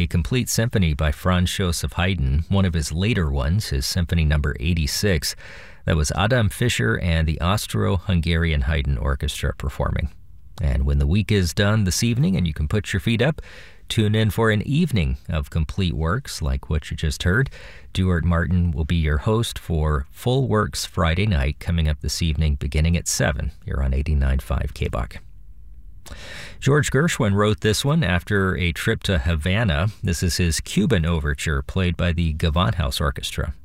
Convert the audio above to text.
a complete symphony by Franz Joseph Haydn, one of his later ones, his Symphony Number 86. That was Adam Fischer and the Austro-Hungarian Haydn Orchestra performing. And when the week is done this evening and you can put your feet up, tune in for an evening of complete works like what you just heard. Duart Martin will be your host for Full Works Friday night coming up this evening beginning at 7. You're on 89.5 KBOK. George Gershwin wrote this one after a trip to Havana. This is his Cuban overture played by the Gewandhaus Orchestra.